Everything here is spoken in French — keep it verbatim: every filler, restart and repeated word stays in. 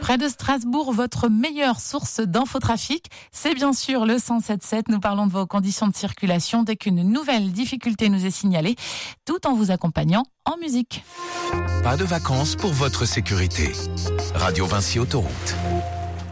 Près de Strasbourg, votre meilleure source d'infotrafic, c'est bien sûr le cent sept sept. Nous parlons de vos conditions de circulation dès qu'une nouvelle difficulté nous est signalée, tout en vous accompagnant en musique. Pas de vacances pour votre sécurité. Radio Vinci Autoroute.